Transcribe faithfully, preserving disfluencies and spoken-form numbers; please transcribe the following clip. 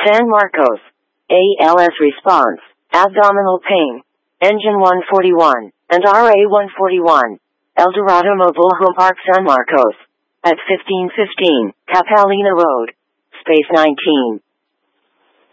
San Marcos. A L S response, abdominal pain, engine one forty-one, and R A one forty-one. El Dorado Mobile Home Park San Marcos. At fifteen fifteen, Capalina Road. Space nineteen.